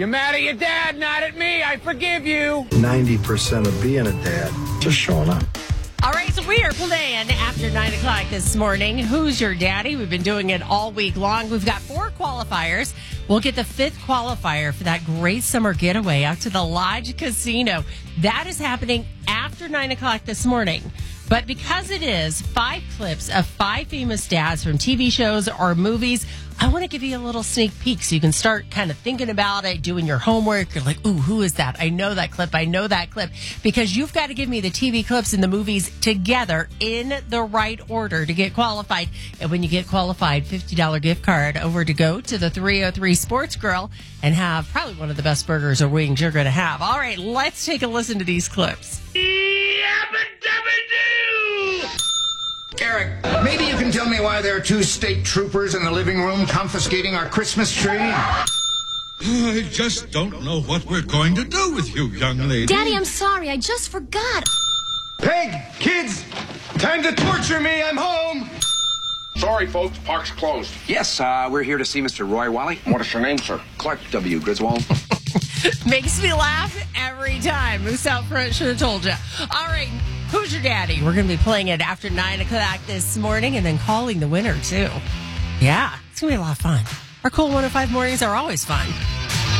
You're mad at your dad, not at me. I forgive you. 90% of being a dad, just showing up. All right, so we are playing after 9 o'clock this morning. Who's your daddy? We've been doing it all week long. We've got 4 qualifiers. We'll get the 5th qualifier for that great summer getaway out to the Lodge Casino. That is happening after 9 o'clock this morning. But because it is 5 clips of 5 famous dads from TV shows or movies, I want to give you a little sneak peek so you can start kind of thinking about it, doing your homework. You're like, ooh, who is that? I know that clip. I know that clip. Because you've got to give me the TV clips and the movies together in the right order to get qualified. And when you get qualified, $50 gift card over to go to the 303 Sports Grill and have probably one of the best burgers or wings you're going to have. All right, let's take a listen to these clips. Eric, maybe you can tell me why there are 2 state troopers in the living room confiscating our Christmas tree? I just don't know what we're going to do with you, young lady. Daddy, I'm sorry. I just forgot. Peg, kids, time to torture me. I'm home. Sorry, folks, park's closed. Yes, we're here to see Mr. Roy Wally. What is your name, sir? Clark W. Griswold. Makes me laugh every time. Moose out front should have told you. All right, who's your daddy? We're going to be playing it after 9 o'clock this morning and then calling the winner, too. Yeah, it's going to be a lot of fun. Our Cool 105 mornings are always fun.